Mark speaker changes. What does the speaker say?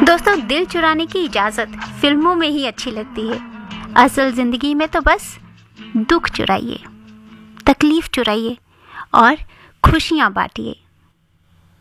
Speaker 1: दोस्तों, दिल चुराने की इजाज़त फिल्मों में ही अच्छी लगती है। असल ज़िंदगी में तो बस दुख चुराइए, तकलीफ़ चुराइए और खुशियाँ बांटिए।